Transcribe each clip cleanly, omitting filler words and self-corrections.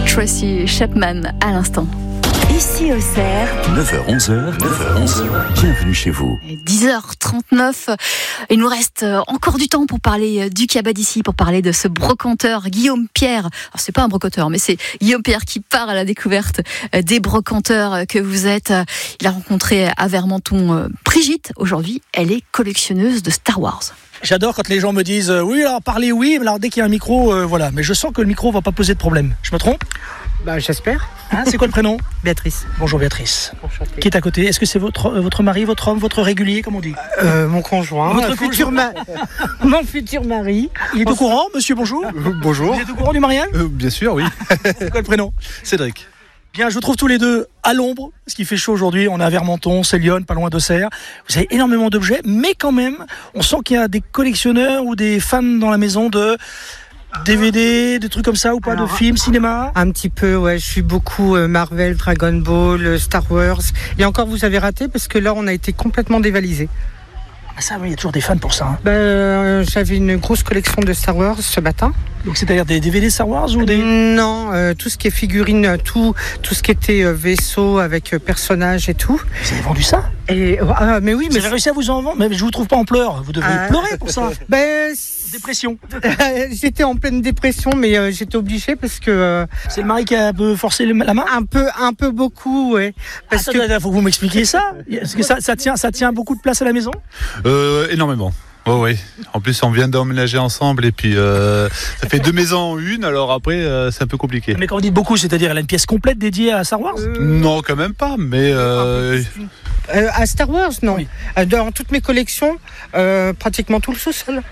Tracy Chapman à l'instant. Ici Auxerre, 9h-11h, bienvenue chez vous. 10h39, il nous reste encore du temps pour parler du cabas d'ici, pour parler de ce brocanteur Guillaume Pierre. Alors c'est pas un brocanteur, mais c'est Guillaume Pierre qui part à la découverte des brocanteurs que vous êtes. Il a rencontré à Vermenton Brigitte. Aujourd'hui, elle est collectionneuse de Star Wars. J'adore quand les gens me disent oui, alors parler oui, mais alors dès qu'il y a un micro, voilà. Mais je sens que le micro va pas poser de problème. Je me trompe ? J'espère. C'est quoi le prénom ? Béatrice. Bonjour Béatrice. Enchanté. Qui est à côté ? Est-ce que c'est votre mari, votre homme, votre régulier, comme on dit ? Mon conjoint. Votre Mon futur mari. Il est au courant, monsieur, bonjour ? Bonjour. Vous êtes au courant du mariage ? Bien sûr, oui. C'est quoi le prénom ? Cédric. Bien, je vous trouve tous les deux à l'ombre, parce qu'il fait chaud aujourd'hui. On est à Vermenton, c'est Lyon, pas loin d'Auxerre. Vous avez énormément d'objets, mais quand même, on sent qu'il y a des collectionneurs ou des fans dans la maison de DVD, des trucs comme ça, ou pas, de films, cinéma. Un petit peu, ouais. Je suis beaucoup Marvel, Dragon Ball, Star Wars. Et encore, vous avez raté parce que là, on a été complètement dévalisé. Ah ça, oui, il y a toujours des fans pour ça. Hein. J'avais une grosse collection de Star Wars ce matin. Donc c'est-à-dire des DVD Star Wars ou des... Non, tout ce qui est figurines, tout ce qui était vaisseau avec personnages et tout. Vous avez vendu ça ? Mais oui, Vous avez réussi à vous en vendre ? Mais je vous trouve pas en pleurs. Vous devriez pleurer pour ça. Dépression. J'étais en pleine dépression, mais j'étais obligée parce que... C'est le mari qui a un peu forcé la main ? Un peu beaucoup, ouais. Parce que faut que vous m'expliquiez ça. Est-ce que ça tient beaucoup de place à la maison ? Énormément. Oh oui. En plus, on vient d'emménager ensemble et puis ça fait 2 maisons en une. Alors après, c'est un peu compliqué. Mais quand vous dites beaucoup, c'est-à-dire elle a une pièce complète dédiée à Star Wars ? Non, quand même pas. Mais à Star Wars, non. Oui. Dans toutes mes collections, pratiquement tout le sous-sol.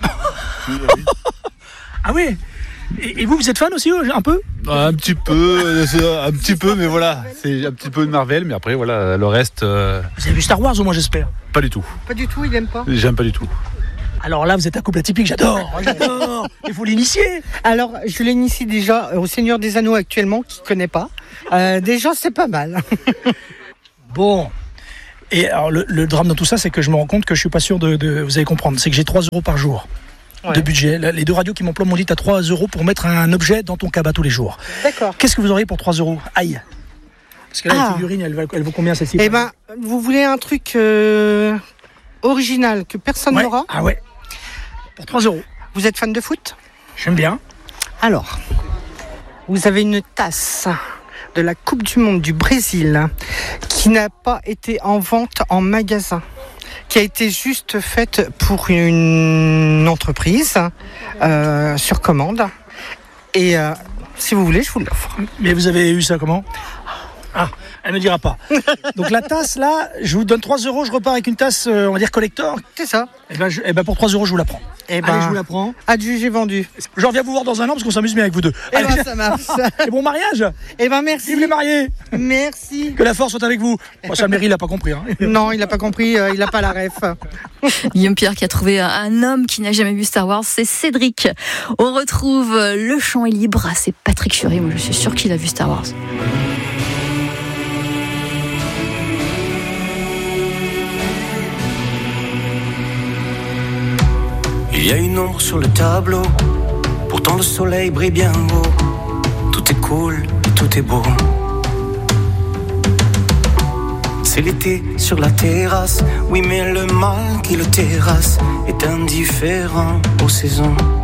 Ah oui. Et vous êtes fan aussi, un peu ? un petit peu, mais voilà, c'est un petit peu de Marvel, mais après voilà, le reste. Vous avez vu Star Wars au moins, j'espère ? Pas du tout. Pas du tout, il aime pas. J'aime pas du tout. Alors là, vous êtes un couple atypique, j'adore. Il faut l'initier. Alors, je l'initie déjà au Seigneur des Anneaux actuellement, qui ne connaît pas. Déjà, c'est pas mal. Bon. Et alors, le drame dans tout ça, c'est que je me rends compte que je suis pas sûr de vous allez comprendre. C'est que j'ai 3 € par jour de budget. Les 2 radios qui m'emploient m'ont dit t'as 3 € pour mettre un objet dans ton cabas tous les jours. D'accord. Qu'est-ce que vous auriez pour 3 €? Aïe. Parce que là, la figurine, elle vaut combien celle-ci ? Eh ben, vous voulez un truc original que personne n'aura ? Ah ouais. Pour 3 €. Vous êtes fan de foot ? J'aime bien. Alors, vous avez une tasse de la Coupe du Monde du Brésil qui n'a pas été en vente en magasin, qui a été juste faite pour une entreprise sur commande. Et si vous voulez, je vous l'offre. Mais vous avez eu ça comment ? Ah, elle ne me dira pas. Donc la tasse, là, je vous donne 3 €, je repars avec une tasse, on va dire collector. C'est ça. Et ben pour 3 €, je vous la prends. Allez, je vous la prends. Adjugé vendu. Je reviens vous voir dans un an parce qu'on s'amuse bien avec vous deux. Eh ben, ça marche. Et bon mariage. Eh ben, merci. Vive les mariés. Merci. Que la force soit avec vous. Bon, ça, Mairie, il n'a pas compris. Hein. Non, il n'a pas compris, il n'a pas la ref. Guillaume Pierre qui a trouvé un homme qui n'a jamais vu Star Wars, c'est Cédric. On retrouve Le Champ est libre, c'est Patrick Fury. Moi, je suis sûre qu'il a vu Star Wars. Il y a une ombre sur le tableau, pourtant le soleil brille bien haut. Tout est cool et tout est beau. C'est l'été sur la terrasse, oui mais le mal qui le terrasse est indifférent aux saisons.